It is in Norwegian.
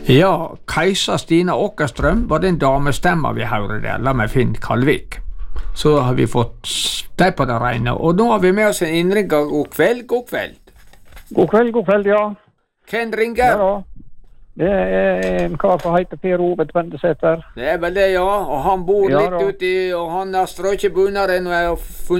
Ja, Kajsa Stina Åkerstrøm var den damestemma vi hører der, la meg Finn Kalvik. Så har vi fått deg på det reine, og nå har vi med oss en innringer. God kveld, god kveld. God kveld, ja. Hvem ringer? Ja, det er en kar som heter Per Ove Tvendesæter. Det er vel det, ja, og han bor Ja, litt da. ute i, og han har strøket bunnaren og er